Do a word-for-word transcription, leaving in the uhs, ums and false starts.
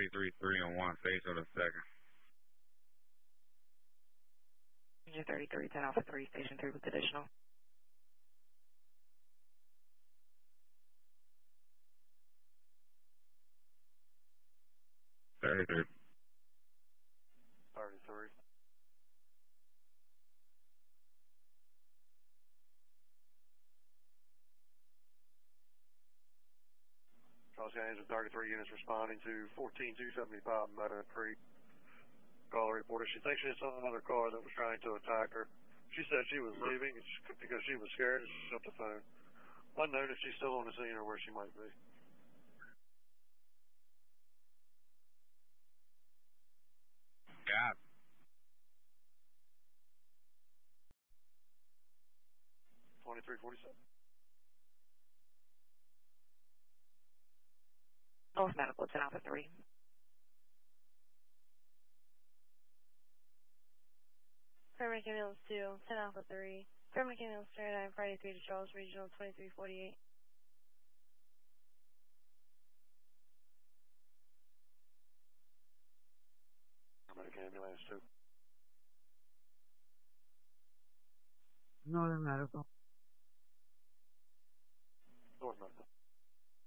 thirty-three three on one stage of the second. Engine thirty-three, ten Alpha three, station three with additional. thirty-three. thirty-three. Charles County Engine thirty-three units responding to fourteen two seventy-five Meadow Creek. Caller reported she thinks she saw another car that was trying to attack her. She said she was leaving because she was scared and she shut the phone. Unknown if she's still on the scene or where she might be. Got it. twenty-three forty-seven. North Medical, ten Alpha three. Paramedic ambulance two, ten Alpha three. Paramedic ambulance thirty-nine, Friday three to Charles Regional, twenty-three forty-eight. Paramedic ambulance two. Northern Medical. North Medical.